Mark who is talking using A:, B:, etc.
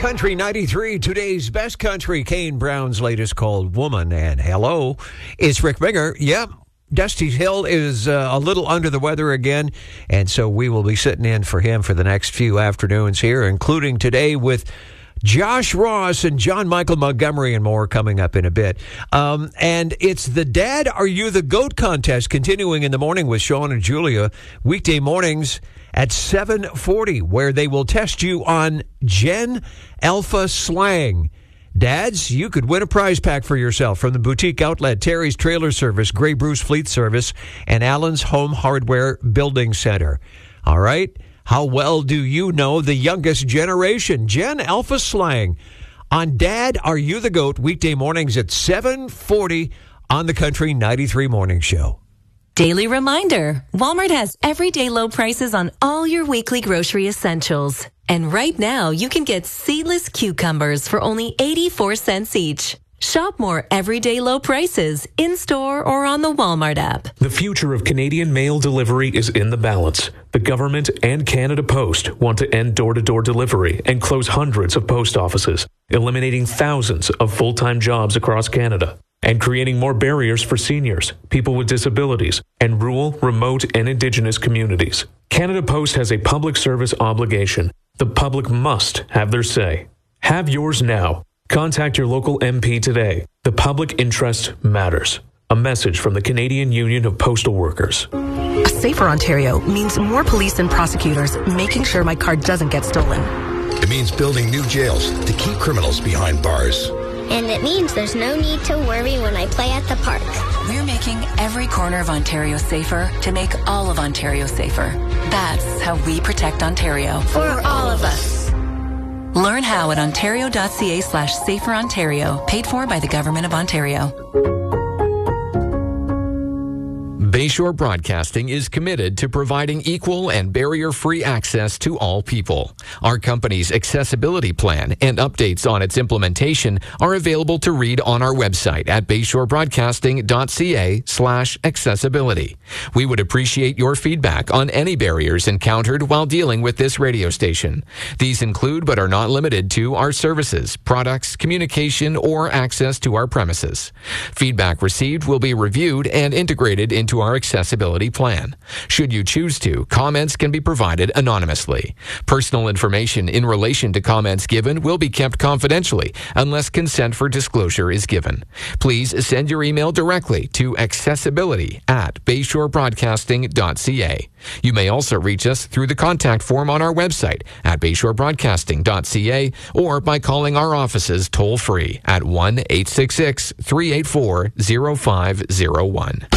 A: Country 93, today's best country, Kane Brown's latest called Woman. And hello, it's Rick Minger. Yep, Dusty Hill is a little under the weather again, and so we will be sitting in for him for the next few afternoons here, including today with Josh Ross and John Michael Montgomery and more coming up in a bit. And it's the Dad Are You the Goat contest continuing in the morning with Sean and Julia, weekday mornings at 7:40, where they will test you on Gen Alpha slang. Dads, you could win a prize pack for yourself from the boutique outlet, Terry's Trailer Service, Grey Bruce Fleet Service, and Allen's Home Hardware Building Center. All right? How well do you know the youngest generation? Gen Alpha slang on Dad Are You the Goat, weekday mornings at 7:40 on the Country 93 Morning Show.
B: Daily reminder, Walmart has everyday low prices on all your weekly grocery essentials. And right now, you can get seedless cucumbers for only 84 cents each. Shop more everyday low prices in-store or on the Walmart app.
C: The future of Canadian mail delivery is in the balance. The government and Canada Post want to end door-to-door delivery and close hundreds of post offices, eliminating thousands of full-time jobs across Canada, and creating more barriers for seniors, people with disabilities, and rural, remote, and Indigenous communities. Canada Post has a public service obligation. The public must have their say. Have yours now. Contact your local MP today. The public interest matters. A message from the Canadian Union of Postal Workers.
D: A safer Ontario means more police and prosecutors making sure my car doesn't get stolen.
E: It means building new jails to keep criminals behind bars.
F: And it means there's no need to worry when I play at the park.
G: We're making every corner of Ontario safer to make all of Ontario safer. That's how we protect Ontario.
F: For all of us.
G: Learn how at ontario.ca/saferontario, paid for by the Government of Ontario.
H: Bayshore Broadcasting is committed to providing equal and barrier-free access to all people. Our company's accessibility plan and updates on its implementation are available to read on our website at bayshorebroadcasting.ca/accessibility. We would appreciate your feedback on any barriers encountered while dealing with this radio station. These include but are not limited to our services, products, communication, or access to our premises. Feedback received will be reviewed and integrated into our accessibility plan. Should you choose to, comments can be provided anonymously. Personal information in relation to comments given will be kept confidentially unless consent for disclosure is given. Please send your email directly to accessibility@bayshorebroadcasting.ca. You may also reach us through the contact form on our website at bayshorebroadcasting.ca or by calling our offices toll-free at 1-866-384-0501.